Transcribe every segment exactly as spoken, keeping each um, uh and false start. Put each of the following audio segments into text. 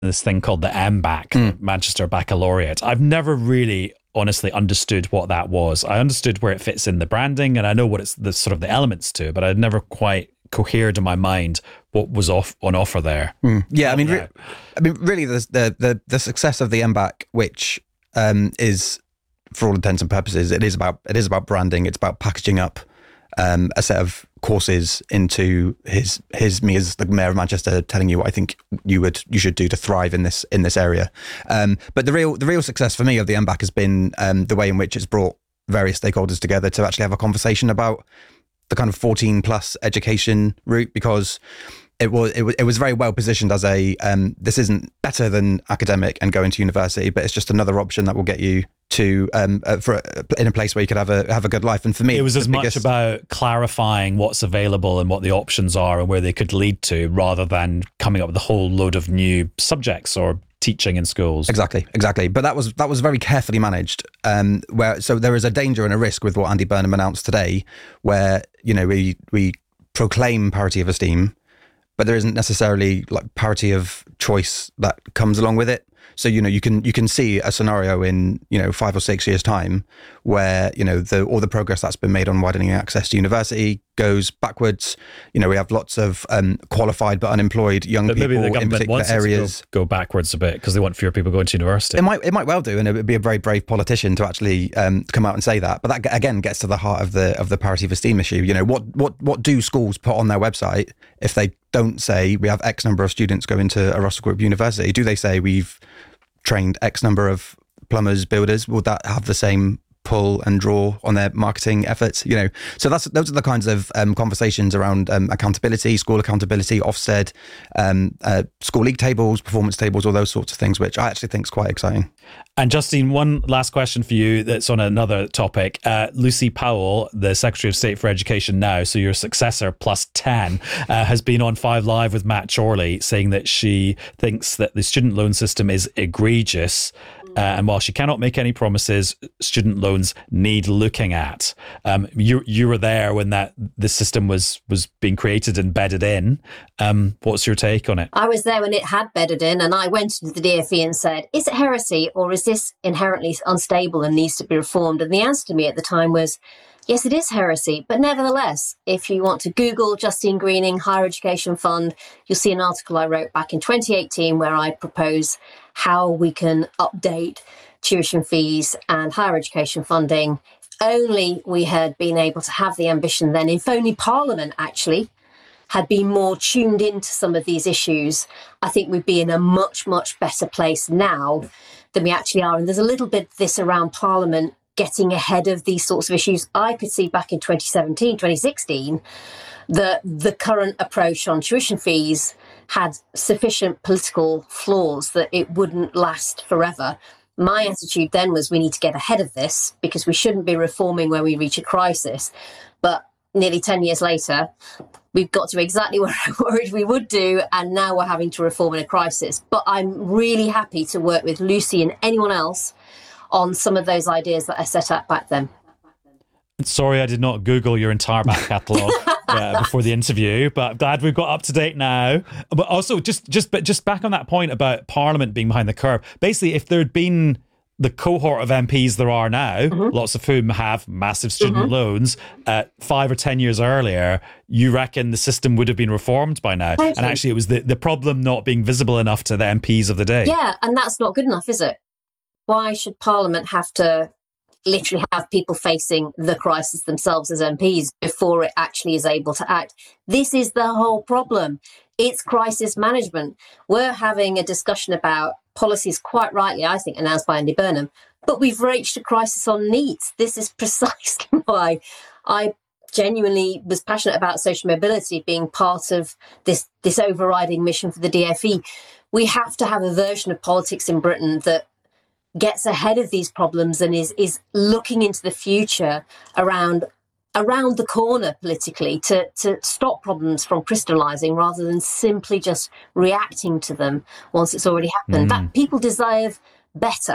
this thing called the M BAC, mm. Manchester Baccalaureate. I've never really honestly understood what that was. I understood where it fits in the branding, and I know what it's the sort of the elements to, but I'd never quite cohered in my mind what was off on offer there. Mm. Yeah, I mean, re- I mean, really, the the the, the success of the M BAC, which um, is, for all intents and purposes, it is about it is about branding. It's about packaging up um, a set of courses into his his me as the mayor of Manchester, telling you what I think you would you should do to thrive in this in this area. Um, but the real the real success for me of the M BAC has been um, the way in which it's brought various stakeholders together to actually have a conversation about the kind of fourteen plus education route, because it was it was it was very well positioned as a um, this isn't better than academic and going to university, but it's just another option that will get you to um uh, for uh, in a place where you could have a have a good life. And for me, it was as biggest... much about clarifying what's available and what the options are and where they could lead to, rather than coming up with a whole load of new subjects or teaching in schools. Exactly, exactly. But that was that was very carefully managed. Um, where so there is a danger and a risk with what Andy Burnham announced today, where you know we we proclaim parity of esteem, but there isn't necessarily like parity of choice that comes along with it. So, you know, you can you can see a scenario in, you know, five or six years' time where, you know, the all the progress that's been made on widening access to university goes backwards. You know, we have lots of um, qualified but unemployed young but people maybe the in government particular wants it areas. To go, go backwards a bit because they want fewer people going to university. It might it might well do, and it would be a very brave politician to actually um, come out and say that. But that again gets to the heart of the of the parity of esteem issue. You know, what what what do schools put on their website if they don't say we have X number of students going to a Russell Group university? Do they say we've trained X number of plumbers, builders? Would that have the same pull and draw on their marketing efforts? You know, so that's those are the kinds of um, conversations around um, accountability, school accountability, Ofsted, um, uh, school league tables, performance tables, all those sorts of things, which I actually think is quite exciting. And Justine, one last question for you that's on another topic. Uh, Lucy Powell, the Secretary of State for Education now, so your successor plus ten, uh, has been on Five Live with Matt Chorley saying that she thinks that the student loan system is egregious. Uh, and while she cannot make any promises, student loans need looking at. Um, you you were there when that the system was was being created and bedded in. Um, what's your take on it? I was there when it had bedded in, and I went into the D F E and said, "Is it heresy or is this inherently unstable and needs to be reformed?" And the answer to me at the time was, yes, it is heresy. But nevertheless, if you want to Google Justine Greening Higher Education Fund, you'll see an article I wrote back in twenty eighteen where I propose how we can update tuition fees and higher education funding. If only we had been able to have the ambition then, if only Parliament actually had been more tuned into some of these issues, I think we'd be in a much, much better place now than we actually are. And there's a little bit of this around Parliament getting ahead of these sorts of issues. I could see back in twenty seventeen, twenty sixteen, that the current approach on tuition fees had sufficient political flaws that it wouldn't last forever. My attitude then was we need to get ahead of this because we shouldn't be reforming when we reach a crisis. But nearly ten years later, we've got to exactly what I worried we would do, and now we're having to reform in a crisis. But I'm really happy to work with Lucy and anyone else on some of those ideas that I set up back then. Sorry, I did not Google your entire back catalogue uh, before the interview, but I'm glad we've got up to date now. But also, just just but just back on that point about Parliament being behind the curve. Basically, if there had been the cohort of M Ps there are now, mm-hmm. lots of whom have massive student mm-hmm. loans, uh, five or ten years earlier, you reckon the system would have been reformed by now? Thank and you. Actually, it was the, the problem not being visible enough to the M Ps of the day. Yeah, and that's not good enough, is it? Why should Parliament have to literally have people facing the crisis themselves as M Ps before it actually is able to act? This is the whole problem. It's crisis management. We're having a discussion about policies, quite rightly, I think, announced by Andy Burnham, but we've reached a crisis on needs. This is precisely why I genuinely was passionate about social mobility being part of this, this overriding mission for the D F E. We have to have a version of politics in Britain that gets ahead of these problems and is is looking into the future around around the corner politically to to stop problems from crystallizing rather than simply just reacting to them once it's already happened. Mm. That people deserve better,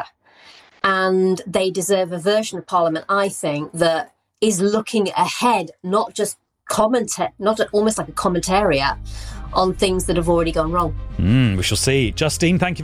and they deserve a version of Parliament, I think, that is looking ahead, not just comment, not almost like a commentariat on things that have already gone wrong. Mm, we shall see. Justine, thank you.